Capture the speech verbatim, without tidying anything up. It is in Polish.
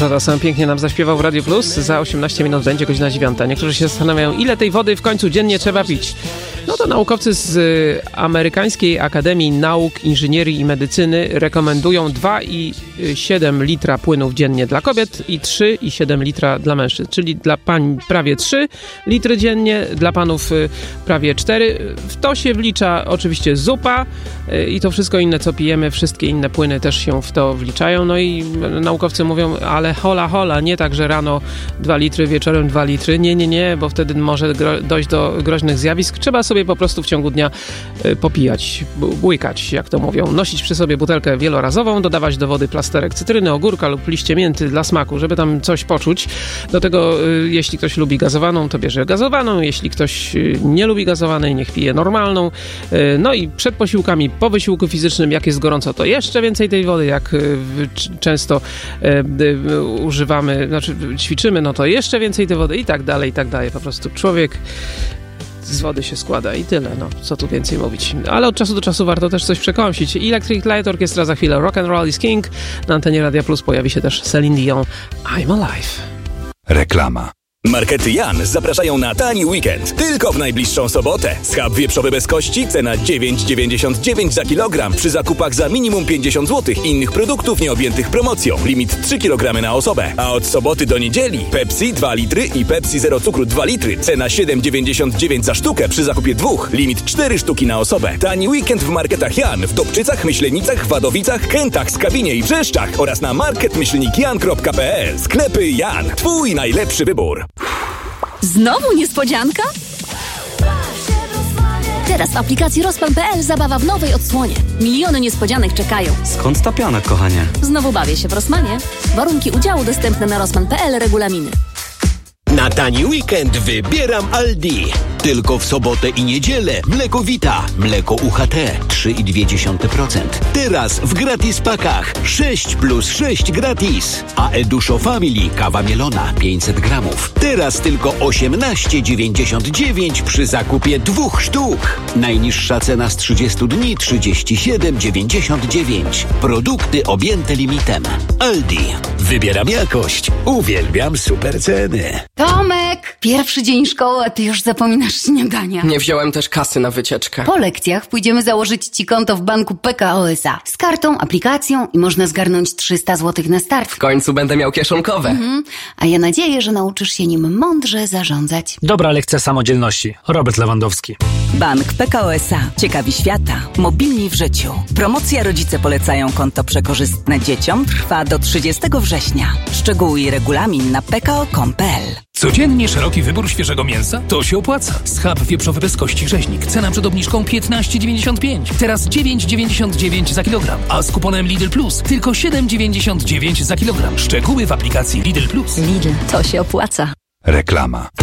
Małgorzata sam pięknie nam zaśpiewał w Radio Plus. Za osiemnaście minut będzie godzina dziewiąta. Niektórzy się zastanawiają, ile tej wody w końcu dziennie trzeba pić. No to naukowcy z Amerykańskiej Akademii Nauk, Inżynierii i Medycyny rekomendują dwa i siedem litra płynów dziennie dla kobiet i trzy i siedem litra dla mężczyzn. Czyli dla pań prawie trzy litry dziennie, dla panów prawie cztery. W to się wlicza oczywiście zupa i to wszystko inne, co pijemy. Wszystkie inne płyny też się w to wliczają. No i naukowcy mówią, ale hola, hola, nie tak, że rano dwa litry, wieczorem dwa litry. Nie, nie, nie, bo wtedy może gro- dojść do groźnych zjawisk. Trzeba sobie po prostu w ciągu dnia y, popijać, b- łykać, jak to mówią. Nosić przy sobie butelkę wielorazową, dodawać do wody plasterek cytryny, ogórka lub liście mięty dla smaku, żeby tam coś poczuć. Do tego, y, jeśli ktoś lubi gazowaną, to bierze gazowaną. Jeśli ktoś y, nie lubi gazowanej, niech pije normalną. Y, no i przed posiłkami, po wysiłku fizycznym, jak jest gorąco, to jeszcze więcej tej wody. Jak y, często y, y, używamy, znaczy ćwiczymy, no to jeszcze więcej tej wody i tak dalej, i tak dalej. Po prostu człowiek z wody się składa i tyle, no, co tu więcej mówić. Ale od czasu do czasu warto też coś przekąsić. Electric Light Orchestra za chwilę, Rock and Roll is King. Na antenie Radia Plus pojawi się też Celine Dion, I'm Alive. Reklama. Markety Jan zapraszają na tani weekend. Tylko w najbliższą sobotę. Schab wieprzowy bez kości, cena dziewięć dziewięćdziesiąt dziewięć za kilogram. Przy zakupach za minimum pięćdziesiąt złotych. Innych produktów nieobjętych promocją. Limit trzy kilogramy na osobę. A od soboty do niedzieli Pepsi dwa litry i Pepsi zero cukru dwa litry. Cena siedem dziewięćdziesiąt dziewięć za sztukę. Przy zakupie dwóch. Limit cztery sztuki na osobę. Tani weekend w marketach Jan. W Dobczycach, Myślenicach, Wadowicach, Kętach, Skawinie i Brzeszczach. Oraz na market myślnik jan kropka p l. Sklepy Jan. Twój najlepszy wybór. Znowu niespodzianka? Teraz w aplikacji Rozplan kropka p l zabawa w nowej odsłonie. Miliony niespodzianek czekają. Skąd ta piana, kochanie? Znowu bawię się w Rossmanie. Warunki udziału dostępne na rozplan kropka p l, regulaminy. Na tani weekend wybieram Aldi. Tylko w sobotę i niedzielę mleko Vita, mleko U H T trzy i dwie dziesiąte procent. Teraz w gratis pakach sześć plus sześć gratis. A Eduszo Family kawa mielona pięćset gramów. Teraz tylko osiemnaście dziewięćdziesiąt dziewięć przy zakupie dwóch sztuk. Najniższa cena z trzydziestu dni trzydzieści siedem dziewięćdziesiąt dziewięć. Produkty objęte limitem. Aldi. Wybieram jakość. Uwielbiam super ceny. Tomek! Pierwszy dzień szkoły, a ty już zapominasz śniadania. Nie wziąłem też kasy na wycieczkę. Po lekcjach pójdziemy założyć ci konto w banku P K O S A. Z kartą, aplikacją i można zgarnąć trzysta złotych na start. W końcu będę miał kieszonkowe. Mhm. A ja nadzieję, że nauczysz się nim mądrze zarządzać. Dobra lekcja samodzielności. Robert Lewandowski. Bank P K O S A. Ciekawi świata. Mobilni w życiu. Promocja Rodzice polecają konto przekorzystne dzieciom trwa do trzydziestego września. Szczegóły i regulamin na p k o kropka com kropka p l. Codziennie szeroki wybór świeżego mięsa? To się opłaca. Schab wieprzowy bez kości rzeźnik. Cena przed obniżką piętnaście dziewięćdziesiąt pięć. Teraz dziewięć dziewięćdziesiąt dziewięć za kilogram. A z kuponem Lidl Plus tylko siedem dziewięćdziesiąt dziewięć za kilogram. Szczegóły w aplikacji Lidl Plus. Lidl, to się opłaca. Reklama.